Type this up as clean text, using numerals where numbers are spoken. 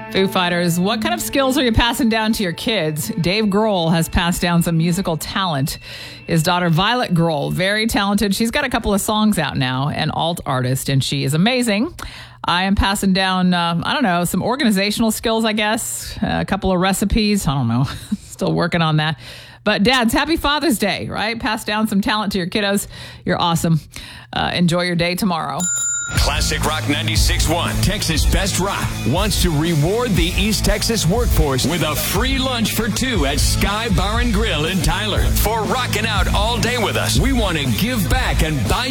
Foo Fighters, what kind of skills are you passing down to your kids? Dave Grohl has passed down some musical talent. His daughter, Violet Grohl, very talented. She's got a couple of songs out now, an alt artist, and she is amazing. I am passing down, some organizational skills, I guess. A couple of recipes. I don't know. Still working on that. But dads, happy Father's Day, right? Pass down some talent to your kiddos. You're awesome. Enjoy your day tomorrow. Classic Rock 96.1, Texas Best Rock, wants to reward the East Texas workforce with a free lunch for two at Sky Bar and Grill in Tyler. For rocking out all day with us, we want to give back and buy